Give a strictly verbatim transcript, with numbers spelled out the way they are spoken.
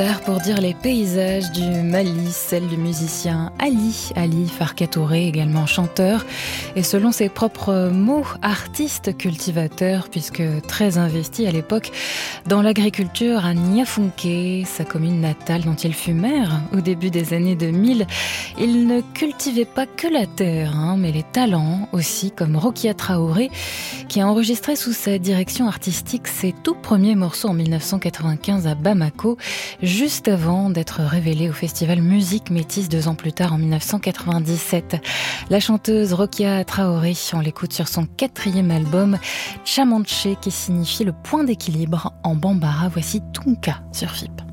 Pour dire les paysages du Mali, celle du musicien Ali, Ali Farka Touré, également chanteur, et selon ses propres mots, artiste cultivateur, puisque très investi à l'époque dans l'agriculture à Niafunké, sa commune natale dont il fut maire au début des années deux mille. Il ne cultivait pas que la terre, hein, mais les talents aussi, comme Rokia Traoré, qui a enregistré sous sa direction artistique ses tout premiers morceaux en mille neuf cent quatre-vingt-quinze à Bamako, juste avant d'être révélée au festival Musique Métis deux ans plus tard en mille neuf cent quatre-vingt-dix-sept. La chanteuse Rokia Traoré, on l'écoute sur son quatrième album Chamanché, qui signifie le point d'équilibre en bambara. Voici Tunka sur F I P.